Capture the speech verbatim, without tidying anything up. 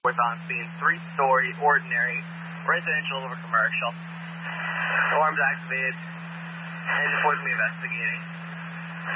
was on scene, three-story, ordinary, residential over commercial. Alarms activated, and just was me investigating.